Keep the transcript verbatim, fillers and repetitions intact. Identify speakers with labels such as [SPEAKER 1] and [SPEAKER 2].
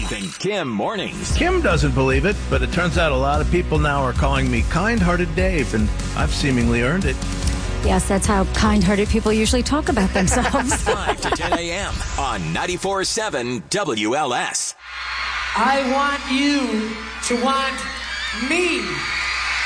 [SPEAKER 1] Keith and Kim mornings.
[SPEAKER 2] Kim doesn't believe it, but it turns out a lot of people now are calling me Kind-Hearted Dave, and I've seemingly earned it.
[SPEAKER 3] Yes, that's how kind-hearted people usually talk about themselves.
[SPEAKER 1] five to ten a.m. on ninety-four point seven W L S.
[SPEAKER 4] I want you to want me.